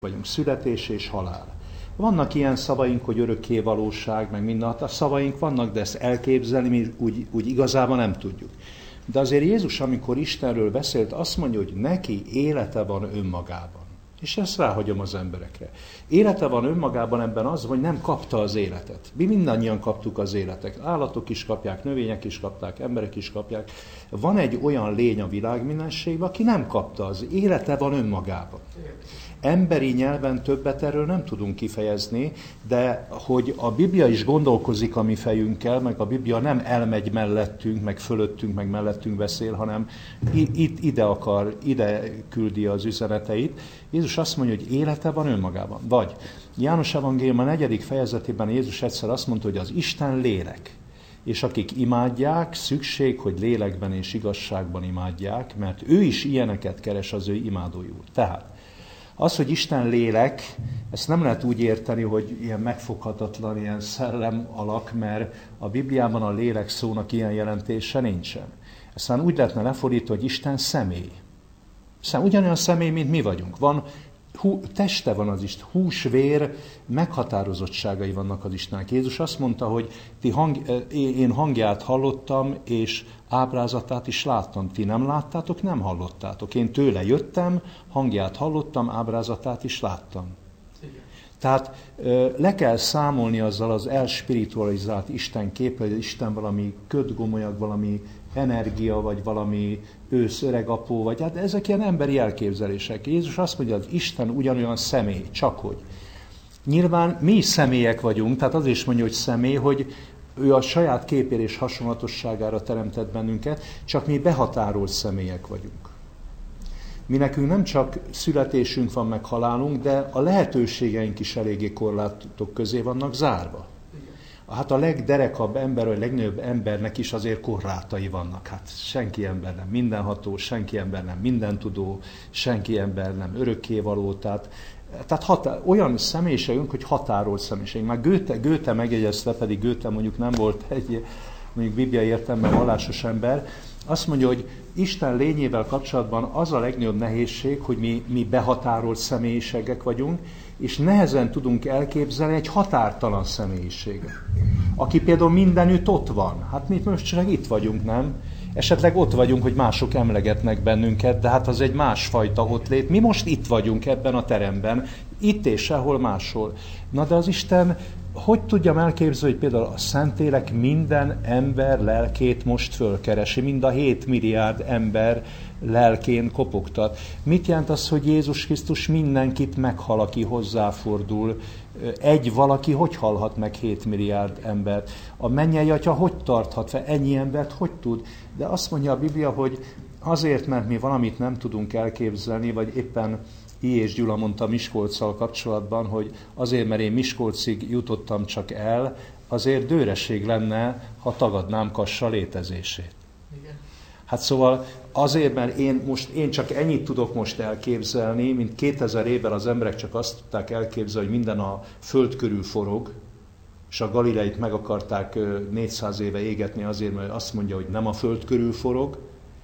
vagyunk, születés és halál. Vannak ilyen szavaink, hogy örökké valóság, meg minden, a szavaink vannak, de ezt elképzelni mi úgy igazából nem tudjuk. De azért Jézus, amikor Istenről beszélt, azt mondja, hogy neki élete van önmagában. És ezt ráhagyom az emberekre. Élete van önmagában, ebben az, hogy nem kapta az életet. Mi mindannyian kaptuk az életet. Állatok is kapják, növények is kapták, emberek is kapják. Van egy olyan lény a világ mindenségben, aki nem kapta az élete van önmagában. Emberi nyelven többet erről nem tudunk kifejezni, de hogy a Biblia is gondolkozik a mi fejünkkel, meg a Biblia nem elmegy mellettünk, meg fölöttünk, meg mellettünk beszél, hanem ide küldi az üzeneteit. Jézus azt mondja, hogy élete van önmagában. Vagy János Evangélium a 4. fejezetében Jézus egyszer azt mondta, hogy az Isten lélek, és akik imádják, szükség, hogy lélekben és igazságban imádják, mert ő is ilyeneket keres az ő imádóiul. Tehát az, hogy Isten lélek, ezt nem lehet úgy érteni, hogy ilyen megfoghatatlan, ilyen szellem alak, mert a Bibliában a lélek szónak ilyen jelentése nincsen. Aztán úgy lehetne lefordítani, hogy Isten személy. Ugyanolyan személy, mint mi vagyunk. Teste van az Isten, hús-vér meghatározottságai vannak az Istennek. Jézus azt mondta, hogy én hangját hallottam, és ábrázatát is láttam. Ti nem láttátok, nem hallottátok. Én tőle jöttem, hangját hallottam, ábrázatát is láttam. Igen. Tehát le kell számolni azzal az elspiritualizált Isten képpel, hogy Isten valami ködgomolyag, valami energia, vagy valami ősz, öregapó, vagy hát ezek ilyen emberi elképzelések. Jézus azt mondja, hogy Isten ugyanolyan személy, csak hogy. Nyilván mi is személyek vagyunk, tehát az is mondja, hogy személy, hogy ő a saját képére és hasonlatosságára teremtett bennünket, csak mi behatárolt személyek vagyunk. Mi nekünk nem csak születésünk van, meg halálunk, de a lehetőségeink is eléggé korlátok közé vannak zárva. Hát a legderekabb ember, vagy legnagyobb embernek is azért korlátai vannak. Hát senki ember nem mindenható, senki ember nem mindentudó, senki ember nem örökkévaló. Tehát olyan személyiségünk, hogy határolt személyiség. Már Goethe megjegyezte, pedig Goethe mondjuk nem volt egy mondjuk bibliai értelemben vallásos ember, azt mondja, hogy Isten lényével kapcsolatban az a legnagyobb nehézség, hogy mi behatárolt személyiségek vagyunk, és nehezen tudunk elképzelni egy határtalan személyiséget. Aki például mindenütt ott van. Hát mi most csak itt vagyunk, nem? Esetleg ott vagyunk, hogy mások emlegetnek bennünket, de hát az egy másfajta ottlét. Mi most itt vagyunk ebben a teremben, itt és sehol máshol. Na de az Isten, hogy tudjam elképzelni, hogy például a Szentlélek minden ember lelkét most fölkeresi, mind a 7 milliárd ember lelkén kopogtat. Mit jelent az, hogy Jézus Krisztus mindenkit meghal, aki hozzáfordul? Egy valaki hogy halhat meg 7 milliárd embert? A mennyei Atya hogy tarthat fel ennyi embert? Hogy tud? De azt mondja a Biblia, hogy azért, mert mi valamit nem tudunk elképzelni, vagy éppen I. és Gyula mondta Miskolccal kapcsolatban, hogy azért, mert én Miskolcig jutottam csak el, azért dőresség lenne, ha tagadnám Kassa létezését. Igen. Hát szóval azért, mert én csak ennyit tudok most elképzelni, mint 2000 évvel az emberek csak azt tudták elképzelni, hogy minden a föld körül forog, és a Galileit meg akarták 400 éve égetni azért, mert azt mondja, hogy nem a föld körül forog.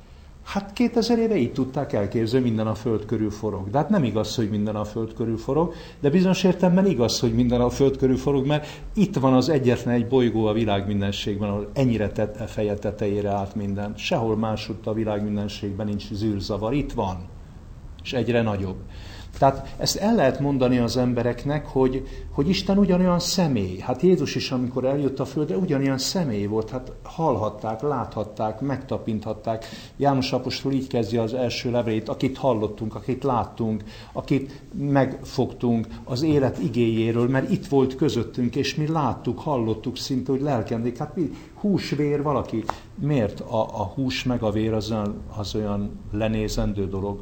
Hát 2000 éve így tudták elképzelni, minden a föld körül forog. De hát nem igaz, hogy minden a föld körül forog, de bizonyos értelemben igaz, hogy minden a föld körül forog, mert itt van az egyetlen egy bolygó a világ mindenségben, ahol ennyire feje tetejére állt minden. Sehol másutt a világ mindenségben nincs zűrzavar. Itt van, és egyre nagyobb. Tehát ezt el lehet mondani az embereknek, hogy Isten ugyanolyan személy. Hát Jézus is, amikor eljött a földre, ugyanolyan személy volt. Hát hallhatták, láthatták, megtapinthatták. János apostol így kezdi az első levelét, akit hallottunk, akit láttunk, akit megfogtunk az élet igéjéről, mert itt volt közöttünk, és mi láttuk, hallottuk szinte, hogy lelkendik. Hát mi hús-vér valaki. Miért a hús meg a vér az olyan lenézendő dolog?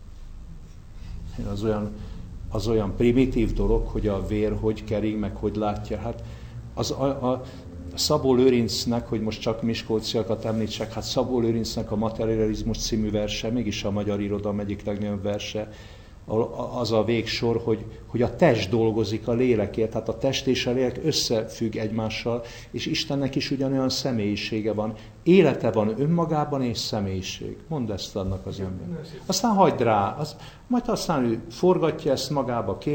Az olyan primitív dolog, hogy a vér hogy kering, meg hogy látja. Hát a Szabó Lőrincnek, hogy most csak miskolciakat említsek, hát Szabó Lőrincnek a Materializmus című verse, mégis a magyar irodalom egyik legnagyobb verse, az a végsor, hogy a test dolgozik a lélekért, tehát a test és a lélek összefügg egymással, és Istennek is ugyanolyan személyisége van. Élete van önmagában és személyiség. Mondd ezt annak az ember. Aztán hagyd rá, majd aztán ő forgatja ezt magába,